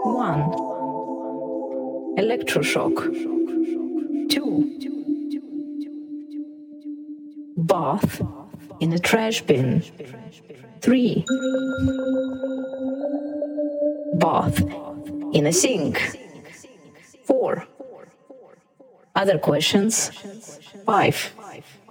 1. Electroshock. 2. Bath in a trash bin. 3. Bath in a sink. 4. Other questions. 5.